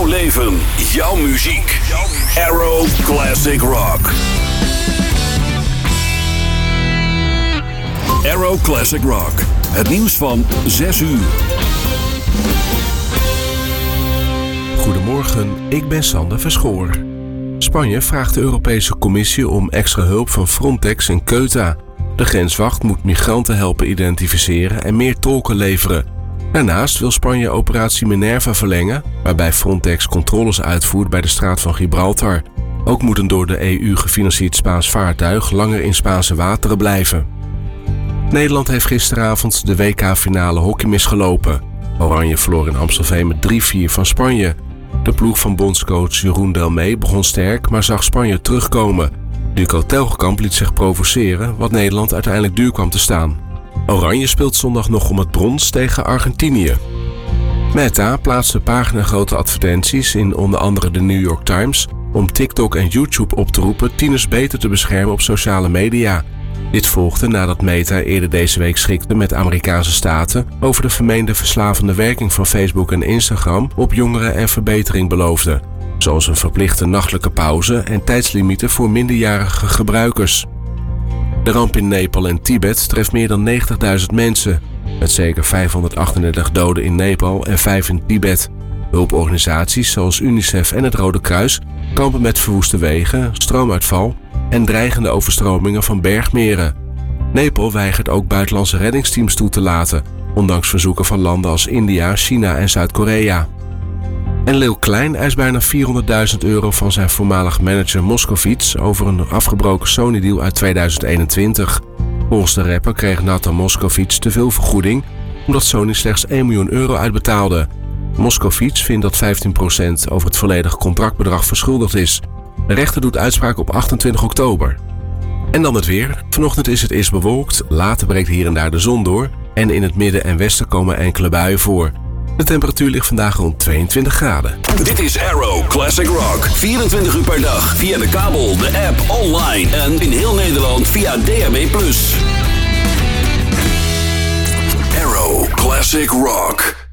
Jouw leven, jouw muziek. Arrow Classic Rock. Arrow Classic Rock. Het nieuws van 6 uur. Goedemorgen, ik ben Sander Verschoor. Spanje vraagt de Europese Commissie om extra hulp van Frontex en Ceuta. De grenswacht moet migranten helpen identificeren en meer tolken leveren. Daarnaast wil Spanje operatie Minerva verlengen, waarbij Frontex controles uitvoert bij de straat van Gibraltar. Ook moet een door de EU gefinancierd Spaans vaartuig langer in Spaanse wateren blijven. Nederland heeft gisteravond de WK-finale hockey misgelopen. Oranje verloor in Amstelveen met 3-4 van Spanje. De ploeg van bondscoach Jeroen Delmee begon sterk, maar zag Spanje terugkomen. Duco Telgekamp liet zich provoceren, wat Nederland uiteindelijk duur kwam te staan. Oranje speelt zondag nog om het brons tegen Argentinië. Meta plaatste paginagrote advertenties in onder andere de New York Times om TikTok en YouTube op te roepen tieners beter te beschermen op sociale media. Dit volgde nadat Meta eerder deze week schrikte met Amerikaanse staten over de vermeende verslavende werking van Facebook en Instagram op jongeren en verbetering beloofde, zoals een verplichte nachtelijke pauze en tijdslimieten voor minderjarige gebruikers. De ramp in Nepal en Tibet treft meer dan 90.000 mensen, met zeker 538 doden in Nepal en 5 in Tibet. Hulporganisaties zoals UNICEF en het Rode Kruis kampen met verwoeste wegen, stroomuitval en dreigende overstromingen van bergmeren. Nepal weigert ook buitenlandse reddingsteams toe te laten, ondanks verzoeken van landen als India, China en Zuid-Korea. En Lil Klein eist bijna €400.000 van zijn voormalig manager Moskovits over een afgebroken Sony-deal uit 2021. Volgens de rapper kreeg Nathan Moskovits te veel vergoeding, omdat Sony slechts €1 miljoen uitbetaalde. Moskovits vindt dat 15% over het volledige contractbedrag verschuldigd is. De rechter doet uitspraak op 28 oktober. En dan het weer. Vanochtend is het eerst bewolkt, later breekt hier en daar de zon door en in het midden en westen komen enkele buien voor. De temperatuur ligt vandaag rond 22 graden. Dit is Arrow Classic Rock. 24 uur per dag via de kabel, de app, online en in heel Nederland via DAB+. Arrow Classic Rock.